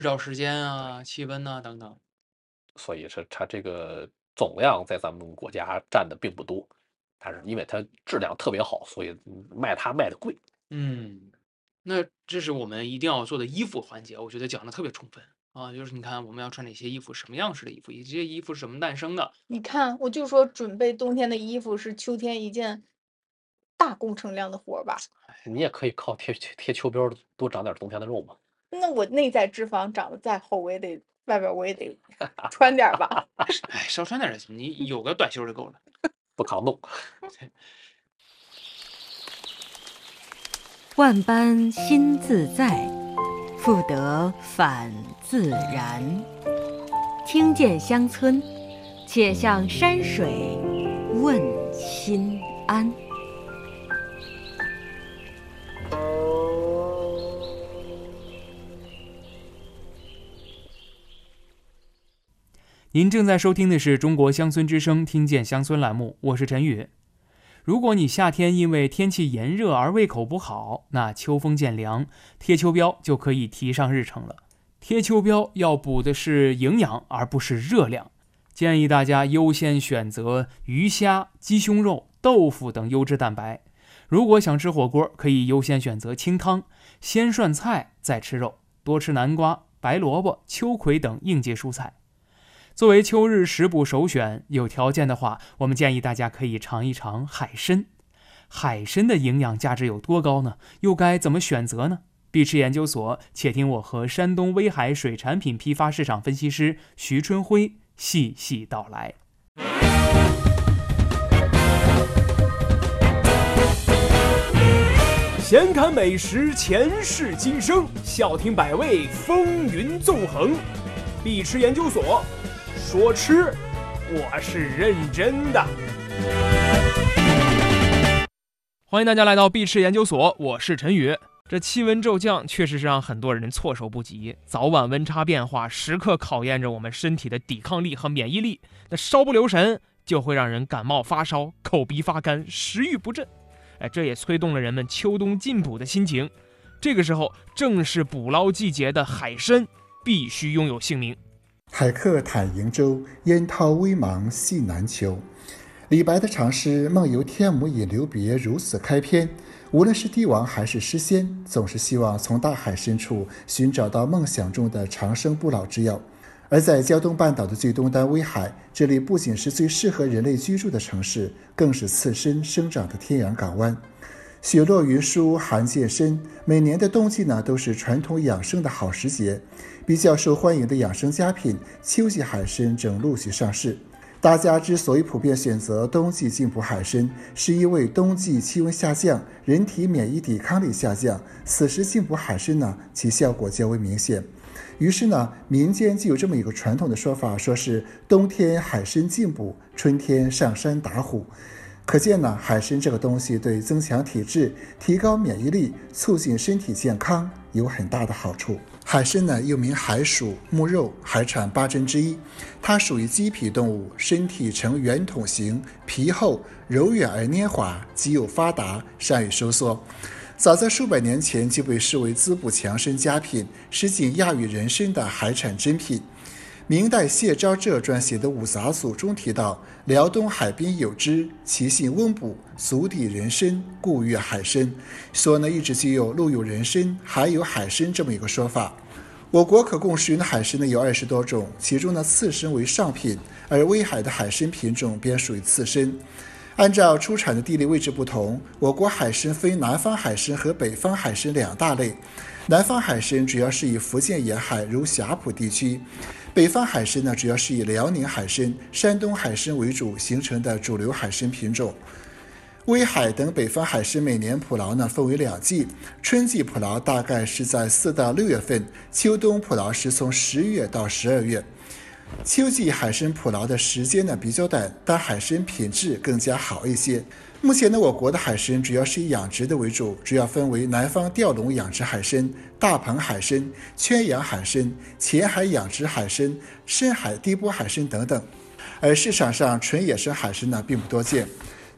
日照时间啊、气温呐、等等。 所以是它这个总量在咱们国家占的并不多，但是因为它质量特别好，所以卖它卖的贵。 嗯，那这是我们一定要做的衣服环节，我觉得讲的特别充分啊。就是你看我们要穿哪些衣服，什么样式的衣服，以及这些衣服是什么诞生的。 你看，我就说准备冬天的衣服是秋天一件大工程量的活儿吧？ 你也可以靠贴秋膘多长点冬天的肉嘛。 那我内在脂肪长得再厚，我也得外边儿我也得穿点儿吧？ 哎，稍穿点就行，你有个短袖就够了。 不抗冻。 万般心自在，复得返自然。听见乡村，且向山水问心安。 您正在收听的是中国乡村之声听见乡村栏目，我是陈宇。如果你夏天因为天气炎热而胃口不好，那秋风渐凉，贴秋膘就可以提上日程了。贴秋膘要补的是营养，而不是热量。建议大家优先选择鱼虾、鸡胸肉、豆腐等优质蛋白。如果想吃火锅，可以优先选择清汤，先涮菜再吃肉，多吃南瓜、白萝卜、秋葵等应节蔬菜。作为秋日食补首选，有条件的话，我们建议大家可以尝一尝海参。海参的营养价值有多高呢？又该怎么选择呢？碧池研究所，且听我和山东威海水产品批发市场分析师徐春辉细细道来。 闲侃美食，前世今生，笑听百味，风云纵横。碧池研究所，说吃，我是认真的。 欢迎大家来到碧池研究所，我是陈宇。这气温骤降确实是让很多人措手不及，早晚温差变化时刻考验着我们身体的抵抗力和免疫力，那稍不留神就会让人感冒发烧、口鼻发干、食欲不振。这也催动了人们秋冬进补的心情。这个时候正是捕捞季节的海参必须拥有姓名。 海客坦瀛洲，烟涛微茫系南求。李白的长诗《梦游天姥引留别》如此开篇，无论是帝王还是诗仙，总是希望从大海深处寻找到梦想中的长生不老之药。而在胶东半岛的最东端威海，这里不仅是最适合人类居住的城市，更是刺参生长的天然港湾。雪落云舒，寒渐深，每年的冬季呢，都是传统养生的好时节。比较受欢迎的养生佳品秋季海参正陆续上市。大家之所以普遍选择冬季进补海参，是因为冬季气温下降，人体免疫抵抗力下降，此时进补海参呢，其效果较为明显。于是呢，民间就有这么一个传统的说法，说是冬天海参进补，春天上山打虎。可见呢，海参这个东西对增强体质、提高免疫力、促进身体健康有很大的好处。海参呢，又名海鼠、目肉，海产八珍之一。它属于鸡皮动物，身体呈圆筒形，皮厚、柔软而黏滑，肌肉发达，善于收缩。早在数百年前就被视为滋补强身佳品，是仅亚于人参的海产珍品。明代谢昭浙撰写的《五杂组》中提到，辽东海滨有之，其性温补，足抵人参，故曰海参。所以呢，一直就有陆有人参，海有海参这么一个说法。我国可供食用的海参呢有20多种，其中呢刺参为上品，而威海的海参品种便属于刺参。按照出产的地理位置不同，我国海参分南方海参和北方海参两大类。南方海参主要是以福建沿海如霞浦地区，北方海参呢主要是以辽宁海参、山东海参为主形成的主流海参品种。威海等北方海参每年捕捞呢分为2季，春季捕捞大概是在4到6月份，秋冬捕捞是从10月到12月。秋季海参捕捞的时间呢比较短，但海参品质更加好一些。目前呢，我国的海参主要是以养殖的为主，主要分为南方钓笼养殖海参、大棚海参、圈养海参、浅海养殖海参、深海低波海参等等。而市场上纯野生海参呢并不多见。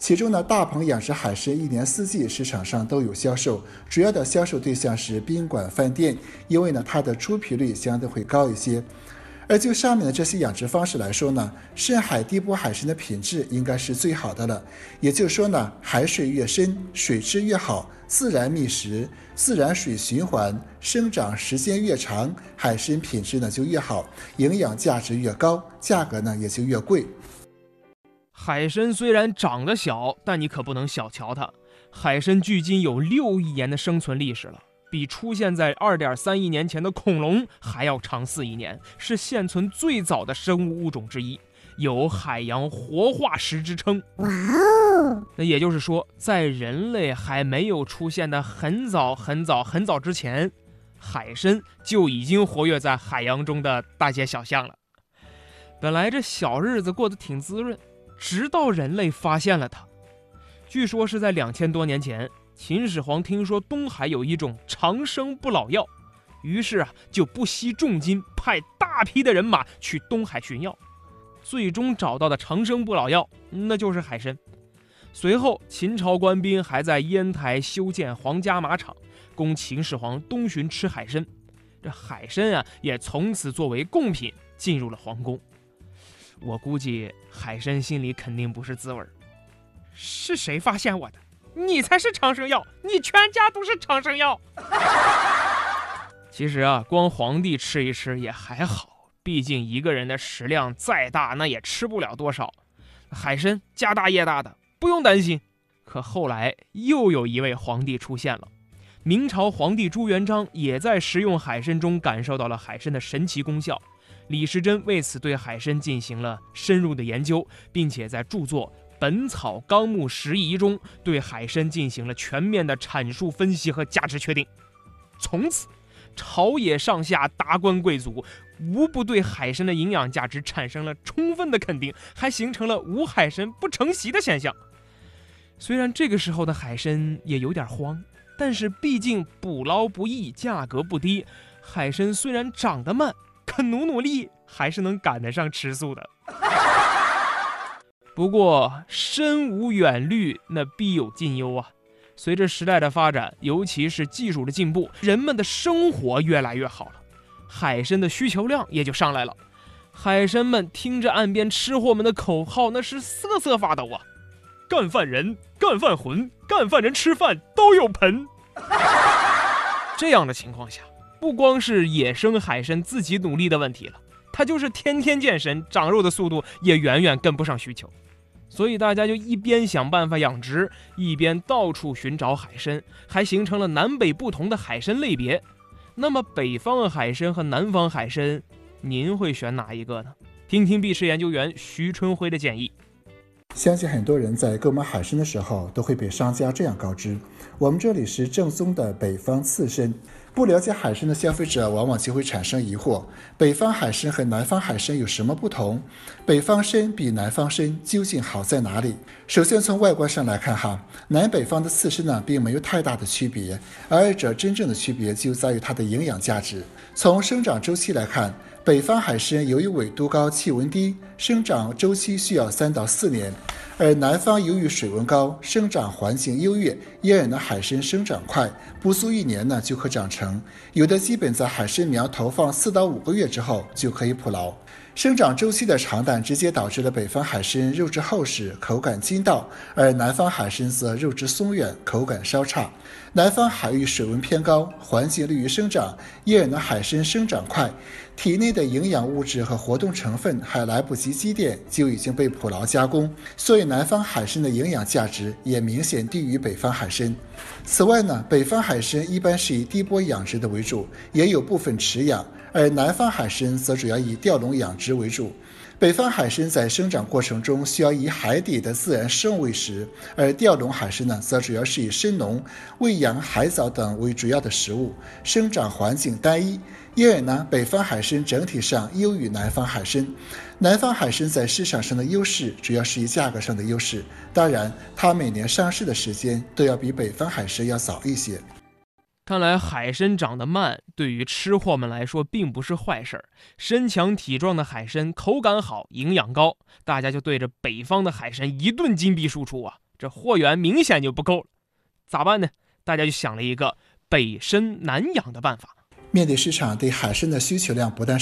其中呢，大棚养殖海参一年四季市场上都有销售，主要的销售对象是宾馆、饭店，因为呢它的出皮率相对会高一些。而就上面的这些养殖方式来说呢，深海低波海参的品质应该是最好的了。也就是说呢，海水越深，水质越好，自然觅食，自然水循环，生长时间越长，海参品质呢就越好，营养价值越高，价格呢也就越贵。 海参虽然长得小，但你可不能小瞧它。海参距今有6亿年的生存历史了，比出现在2.3亿年前的恐龙还要长4亿年，是现存最早的生物物种之一，有海洋活化石之称。哇哦！那也就是说，在人类还没有出现的很早之前，海参就已经活跃在海洋中的大街小巷了。本来这小日子过得挺滋润，直到人类发现了它。据说是在2000多年前，秦始皇听说东海有一种长生不老药，于是就不惜重金派大批的人马去东海寻药，最终找到的长生不老药那就是海参。随后秦朝官兵还在烟台修建皇家马场，供秦始皇东巡吃海参。这海参也从此作为贡品进入了皇宫。我估计海参心里肯定不是滋味，是谁发现我的？你才是长生药，你全家都是长生药。其实光皇帝吃一吃也还好，毕竟一个人的食量再大，那也吃不了多少。海参家大业大的，不用担心。可后来又有一位皇帝出现了，明朝皇帝朱元璋也在食用海参中感受到了海参的神奇功效。李时珍为此对海参进行了深入的研究，并且在著作《本草纲目拾遗》中对海参进行了全面的阐述分析和价值确定。从此朝野上下达官贵族无不对海参的营养价值产生了充分的肯定，还形成了无海参不成席的现象。虽然这个时候的海参也有点慌，但是毕竟捕捞不易，价格不低，海参虽然长得慢，可努力还是能赶得上吃素的。不过身无远虑，那必有近忧啊。随着时代的发展，尤其是技术的进步，人们的生活越来越好了，海参的需求量也就上来了。海参们听着岸边吃货们的口号，那是瑟瑟发抖啊！干饭人、干饭魂、干饭人吃饭都有盆。这样的情况下，不光是野生海参自己努力的问题了，它就是天天健身，长肉的速度也远远跟不上需求。所以大家就一边想办法养殖，一边到处寻找海参，还形成了南北不同的海参类别。那么北方海参和南方海参，您会选哪一个呢？听听碧池研究员徐春辉的建议。 相信很多人在购买海参的时候都会被商家这样告知，我们这里是正宗的北方刺参。不了解海参的消费者往往就会产生疑惑，北方海参和南方海参有什么不同？北方参比南方参究竟好在哪里？首先从外观上来看南北方的刺参呢并没有太大的区别，而二者真正的区别就在于它的营养价值。从生长周期来看，北方海参由于纬度高、气温低，生长周期需要3到4年，而南方由于水温高，生长环境优越，因而呢海参生长快，不足1年呢就可长成，有的基本在海参苗投放4到5个月之后就可以捕捞。生长周期的长短直接导致了北方海参肉质厚实，口感筋道，而南方海参则肉质松软，口感稍差。南方海域水温偏高，环境利于生长，因而呢海参生长快，体内的营养物质和活动成分还来不及积淀，就已经被捕捞加工，所以南方海参的营养价值也明显低于北方海参。此外呢，北方海参一般是以低波养殖的为主，也有部分池养，而南方海参则主要以钓笼养殖为主。北方海参在生长过程中需要以海底的自然生物喂食，而钓笼海参呢，则主要是以深农、喂养海藻等为主要的食物，生长环境单一，因而呢，北方海参整体上优于南方海参。南方海参在市场上的优势主要是以价格上的优势，当然，它每年上市的时间都要比北方海参要早一些。 看来海参长得慢，对于吃货们来说并不是坏事。身强体壮的海参口感好，营养高，大家就对着北方的海参一顿金币输出啊！ 这货源明显就不够了，咋办呢？大家就想了一个北深南养的办法。 面对市场对海参的需求量不断